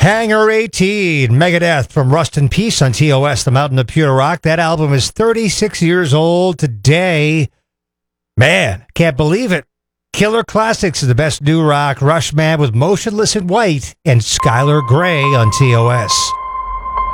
Hangar 18, Megadeth from Rust in Peace on TOS, the Mountain of Pure Rock. That album is 36 years old today. Man, can't believe it. Killer Classics is the best new rock. Rushman with Motionless in White and Skylar Grey on TOS.